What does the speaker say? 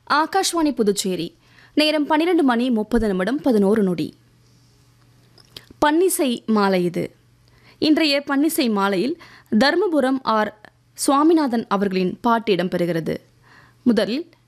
ஆகாஷ்வாணி புதுச்சேரி. நேரம் 12:30 பன்னிசை மாலை. இது இன்றைய பன்னிசை மாலையில் தர்மபுரம் ஆர். சுவாமிநாதன் அவர்களின் பாட்டு இடம்பெறுகிறது. முதலில்